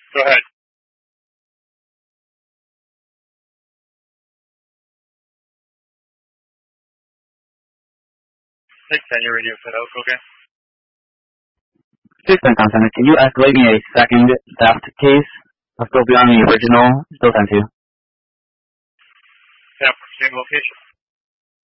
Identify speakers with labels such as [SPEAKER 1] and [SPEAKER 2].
[SPEAKER 1] Go ahead. 610, your radio set up, okay?
[SPEAKER 2] 610 Constant, can you escalate me a second theft case? I'll still be on the original, still 10-2.
[SPEAKER 1] Yeah, same location.